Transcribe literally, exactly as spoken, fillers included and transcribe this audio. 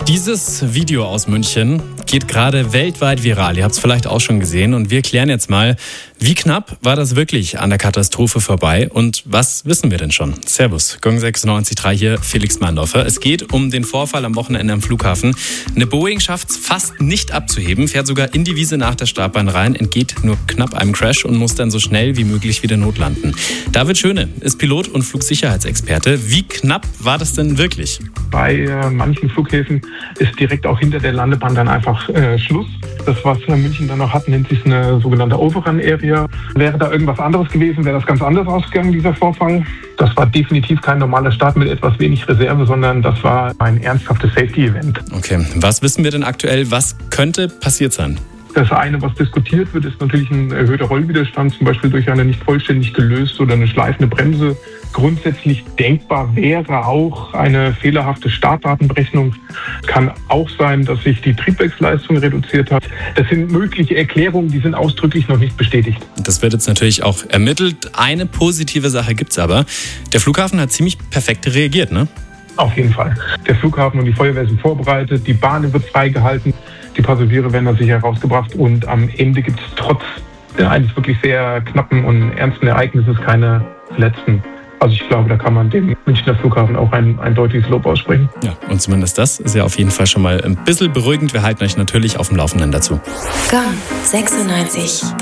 Dieses Video aus München geht gerade weltweit viral. Ihr habt es vielleicht auch schon gesehen. Und wir klären jetzt mal, wie knapp war das wirklich an der Katastrophe vorbei? Und was wissen wir denn schon? Servus, Gong sechsundneunzig Komma drei hier, Felix Mandorfer. Es geht um den Vorfall am Wochenende am Flughafen. Eine Boeing schafft es fast nicht abzuheben, fährt sogar in die Wiese nach der Startbahn rein, entgeht nur knapp einem Crash und muss dann so schnell wie möglich wieder notlanden. David Schöne ist Pilot und Flugsicherheitsexperte. Wie knapp war das denn wirklich? Bei äh, manchen Flughäfen ist direkt auch hinter der Landebahn dann einfach äh, Schluss. Das, was äh, München dann noch hat, nennt sich eine sogenannte Overrun-Area. Wäre da irgendwas anderes gewesen, wäre das ganz anders ausgegangen, dieser Vorfall. Das war definitiv kein normaler Start mit etwas wenig Reserve, sondern das war ein ernsthaftes Safety-Event. Okay, was wissen wir denn aktuell? Was könnte passiert sein? Das eine, was diskutiert wird, ist natürlich ein erhöhter Rollwiderstand, zum Beispiel durch eine nicht vollständig gelöste oder eine schleifende Bremse. Grundsätzlich denkbar wäre auch eine fehlerhafte Startdatenberechnung. Kann auch sein, dass sich die Triebwerksleistung reduziert hat. Das sind mögliche Erklärungen, die sind ausdrücklich noch nicht bestätigt. Das wird jetzt natürlich auch ermittelt. Eine positive Sache gibt es aber. Der Flughafen hat ziemlich perfekt reagiert, ne? Auf jeden Fall. Der Flughafen und die Feuerwehr sind vorbereitet, die Bahn wird freigehalten, die Passagiere werden dann sicher herausgebracht und am Ende gibt es trotz eines wirklich sehr knappen und ernsten Ereignisses keine Verletzten. Also ich glaube, da kann man dem Münchner Flughafen auch ein, ein deutliches Lob aussprechen. Ja, und zumindest das ist ja auf jeden Fall schon mal ein bisschen beruhigend. Wir halten euch natürlich auf dem Laufenden dazu. Gong sechsundneunzig Komma